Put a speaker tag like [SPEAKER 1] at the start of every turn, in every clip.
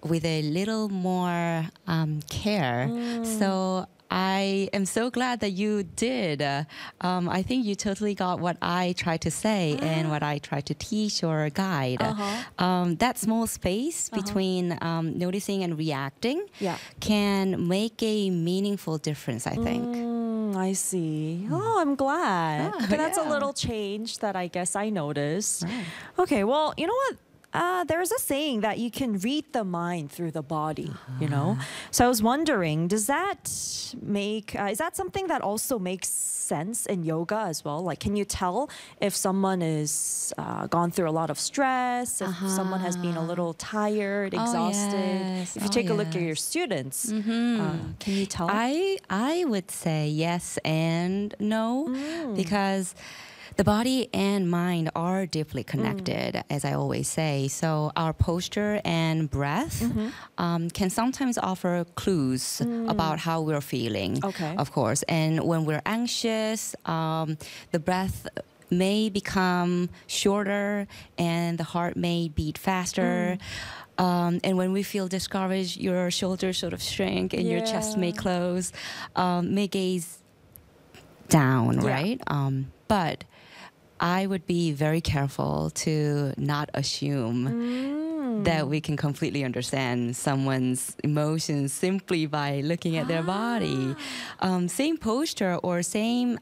[SPEAKER 1] with a little more care. So I am so glad that you did. I think you totally got what I tried to say and what I tried to teach or guide. That small space between noticing and reacting can make a meaningful difference, I think.
[SPEAKER 2] I see. Oh, I'm glad. Okay, that's a
[SPEAKER 1] yeah.
[SPEAKER 2] little change that I guess I noticed.
[SPEAKER 1] Right.
[SPEAKER 2] Okay, well, you know what? There's a saying that you can read the mind through the body, you know? So I was wondering, does that make, is that something that also makes sense in yoga as well? Like, can you tell if someone is gone through a lot of stress, if someone has been a little tired, exhausted?
[SPEAKER 1] yes.
[SPEAKER 2] If you take a look at your students, can you tell?
[SPEAKER 1] I would say yes and no, because the body and mind are deeply connected, as I always say. So our posture and breath can sometimes offer clues about how we're feeling, of course. And when we're anxious, the breath may become shorter and the heart may beat faster. And when we feel discouraged, your shoulders sort of shrink and your chest may close, may gaze down, right? But I would be very careful to not assume that we can completely understand someone's emotions simply by looking at their body. Same posture or same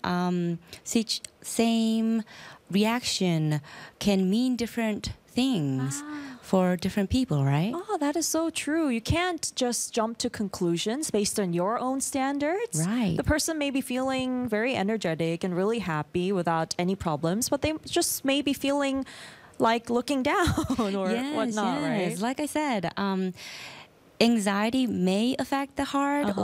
[SPEAKER 1] reaction can mean different things for different people, right?
[SPEAKER 2] Oh, that is so true. You can't just jump to conclusions based on your own standards.
[SPEAKER 1] Right.
[SPEAKER 2] The person may be feeling very energetic and really happy without any problems, but they just may be feeling like looking down or whatnot, right?
[SPEAKER 1] Like I said, anxiety may affect the heart,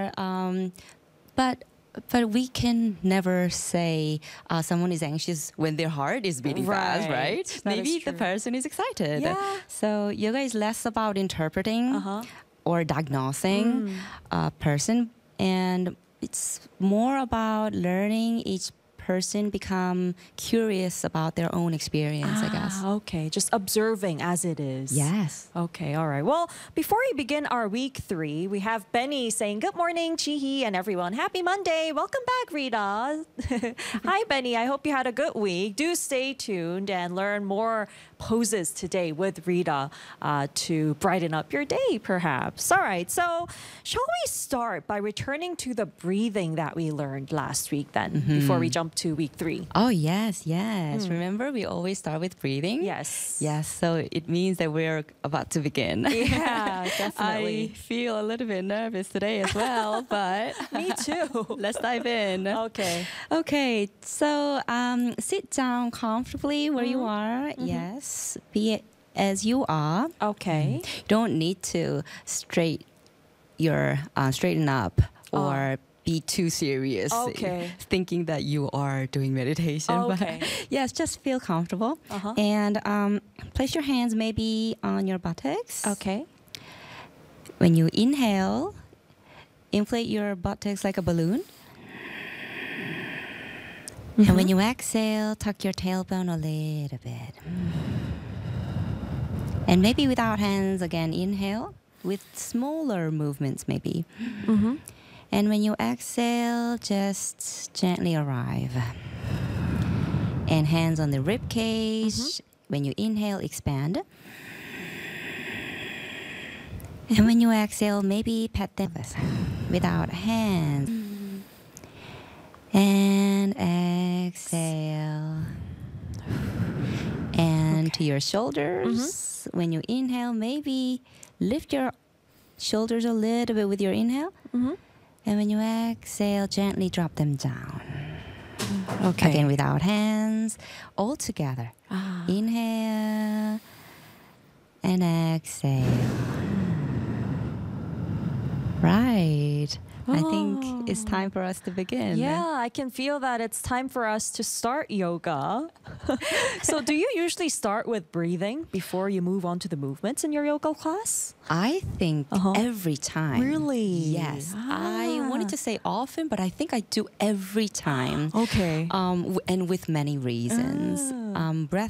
[SPEAKER 1] but we can never say someone is anxious when their heart is beating fast, right?
[SPEAKER 2] That
[SPEAKER 1] Maybe
[SPEAKER 2] is
[SPEAKER 1] the
[SPEAKER 2] true.
[SPEAKER 1] person is excited.
[SPEAKER 2] Yeah.
[SPEAKER 1] So yoga is less about interpreting or diagnosing a person, and it's more about learning each person become curious about their own experience, I guess.
[SPEAKER 2] Okay, just observing as it is.
[SPEAKER 1] Yes.
[SPEAKER 2] Okay, all right. Well, before we begin our week 3, we have Benny saying, good morning, Chihi and everyone. Happy Monday. Welcome back, Rita. Hi, Benny. I hope you had a good week. Do stay tuned and learn more poses today with Rita to brighten up your day, perhaps. All right, so shall we start by returning to the breathing that we learned last week then, before we jump to week 3?
[SPEAKER 1] Oh, yes. Remember, we always start with breathing?
[SPEAKER 2] Yes.
[SPEAKER 1] Yes, so it means that we're about to begin.
[SPEAKER 2] Yeah, definitely.
[SPEAKER 1] I feel a little bit nervous today as well, but
[SPEAKER 2] Me too.
[SPEAKER 1] let's dive in.
[SPEAKER 2] Okay.
[SPEAKER 1] Okay, so sit down comfortably where you are. Yes, be it as you are.
[SPEAKER 2] Okay.
[SPEAKER 1] You don't need to straighten up or be too serious, thinking that you are doing meditation.
[SPEAKER 2] Okay.
[SPEAKER 1] But yes, just feel comfortable. And place your hands maybe on your buttocks.
[SPEAKER 2] Okay.
[SPEAKER 1] When you inhale, inflate your buttocks like a balloon. And when you exhale, tuck your tailbone a little bit. And maybe without hands, again, inhale with smaller movements maybe. And when you exhale, just gently arrive. And hands on the rib cage. When you inhale, expand. And when you exhale, maybe pat them without hands. And exhale. And to your shoulders. When you inhale, maybe lift your shoulders a little bit with your inhale. And when you exhale, gently drop them down.
[SPEAKER 2] Okay.
[SPEAKER 1] Again, without hands, all together. Inhale and exhale. Right. I think it's time for us to begin.
[SPEAKER 2] Yeah, I can feel that it's time for us to start yoga. So do you usually start with breathing before you move on to the movements in your yoga class?
[SPEAKER 1] I think every time.
[SPEAKER 2] Really?
[SPEAKER 1] Yes. I wanted to say often, but I think I do every time.
[SPEAKER 2] Okay.
[SPEAKER 1] And with many reasons. Breath